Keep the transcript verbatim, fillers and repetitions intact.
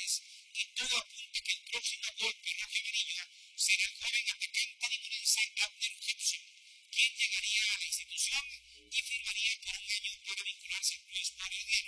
Tigres y todo apunta que el próximo golpe rojo amarillo será el joven atacante limonense Abner Gibson, quien llegaría a la institución y firmaría por un año para vincularse al Club Sport Oviedo.